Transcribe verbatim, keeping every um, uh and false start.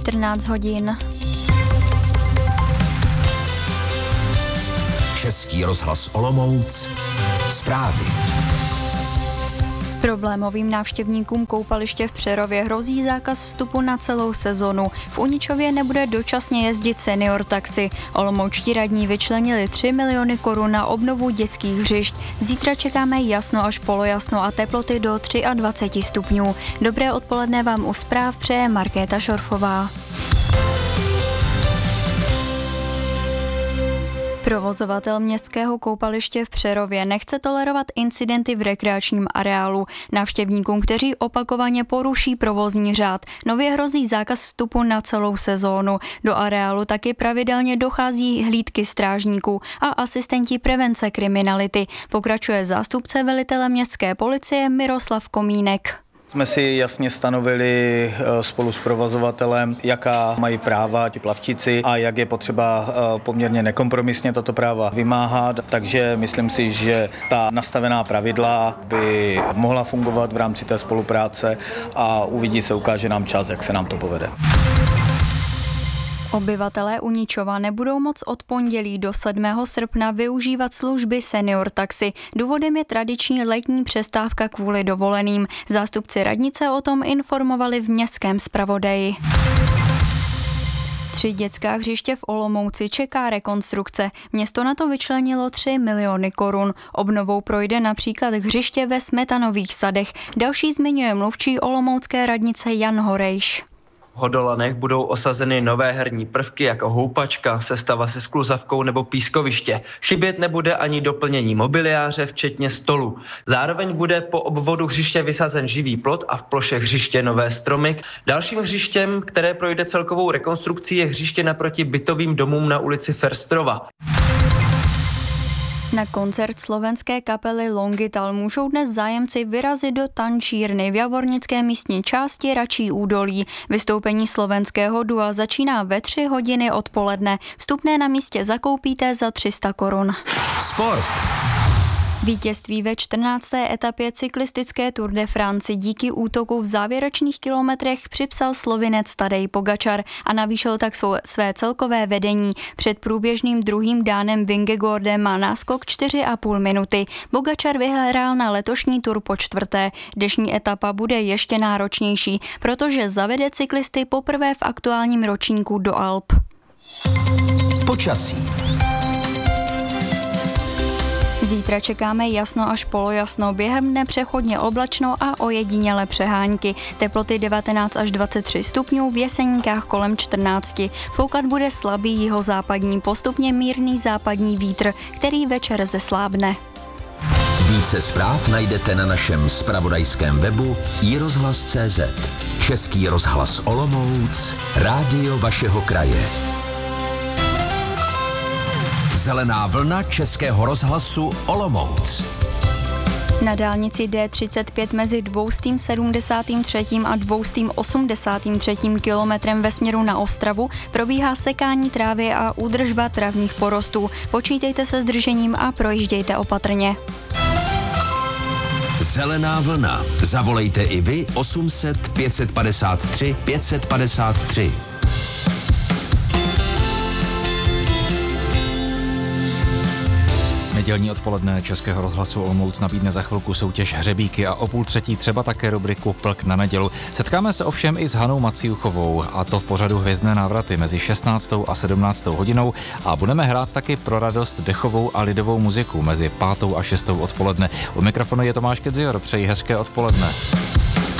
čtrnáct hodin. Český rozhlas Olomouc. Zprávy. Problémovým návštěvníkům koupaliště v Přerově hrozí zákaz vstupu na celou sezonu. V Uničově nebude dočasně jezdit senior taxi. Olomoučtí radní vyčlenili tři miliony korun na obnovu dětských hřišť. Zítra čekáme jasno až polojasno a teploty do dvacet tři stupňů. Dobré odpoledne vám u zpráv přeje Markéta Šorfová. Provozovatel městského koupaliště v Přerově nechce tolerovat incidenty v rekreačním areálu. Návštěvníkům, kteří opakovaně poruší provozní řád, nově hrozí zákaz vstupu na celou sezónu. Do areálu taky pravidelně dochází hlídky strážníků a asistenti prevence kriminality. Pokračuje zástupce velitele městské policie Miroslav Komínek. Jsme si jasně stanovili spolu s provozovatelem, jaká mají práva ti plavčici a jak je potřeba poměrně nekompromisně tato práva vymáhat. Takže myslím si, že ta nastavená pravidla by mohla fungovat v rámci té spolupráce a uvidí se, ukáže nám čas, jak se nám to povede. Obyvatelé Uničova nebudou moc od pondělí do sedmého srpna využívat služby senior taxi. Důvodem je tradiční letní přestávka kvůli dovoleným. Zástupci radnice o tom informovali v městském zpravodaji. Tři dětská hřiště v Olomouci čeká rekonstrukce. Město na to vyčlenilo tři miliony korun. Obnovou projde například hřiště ve Smetanových sadech. Další zmiňuje mluvčí olomoucké radnice Jan Horejš. V Hodolanech budou osazeny nové herní prvky jako houpačka, sestava se skluzavkou nebo pískoviště. Chybět nebude ani doplnění mobiliáře, včetně stolu. Zároveň bude po obvodu hřiště vysazen živý plot a v ploše hřiště nové stromy. Dalším hřištěm, které projde celkovou rekonstrukcí, je hřiště naproti bytovým domům na ulici Ferstrova. Na koncert slovenské kapely Longital můžou dnes zájemci vyrazit do tančírny v javornické místní části Račí údolí. Vystoupení slovenského dua začíná ve tři hodiny odpoledne. Vstupné na místě zakoupíte za tři sta korun. Sport. Vítězství ve čtrnácté etapě cyklistické Tour de France díky útoku v závěrečných kilometrech připsal Slovinec Tadej Pogačar a navýšil tak svou, své celkové vedení. Před průběžným druhým Dánem Vingegaardem má náskok čtyři a půl minuty. Pogačar vyhrál na letošní Tour po čtvrté. Dnešní etapa bude ještě náročnější, protože zavede cyklisty poprvé v aktuálním ročníku do Alp. Počasí. Zítra čekáme jasno až polojasno, během dne přechodně oblačno a ojedinělé přehánky. Teploty devatenáct až dvacet tři stupňů, v Jeseníkách kolem čtrnáct. Foukat bude slabý jihozápadní, postupně mírný západní vítr, který večer zeslábne. Více zpráv najdete na našem zpravodajském webu i rozhlas tečka cé zet. Český rozhlas Olomouc, rádio vašeho kraje. Zelená vlna Českého rozhlasu Olomouc. Na dálnici D třicet pět mezi dvě stě sedmdesát tři a dvě stě osmdesát tři kilometrem ve směru na Ostravu probíhá sekání trávy a údržba travních porostů. Počítejte se zdržením a projíždějte opatrně. Zelená vlna. Zavolejte i vy osm set pět set padesát tři pět set padesát tři. Nedělní odpoledne Českého rozhlasu Olomouc nabídne za chvilku soutěž Hřebíky a o půl třetí třeba také rubriku Plk na nedělu. Setkáme se ovšem i s Hanou Maciuchovou, a to v pořadu Hvězdné návraty mezi šestnáctou a sedmnáctou hodinou, a budeme hrát taky pro radost dechovou a lidovou muziku mezi pátou a šestou odpoledne. U mikrofonu je Tomáš Kedzior, přeji hezké odpoledne.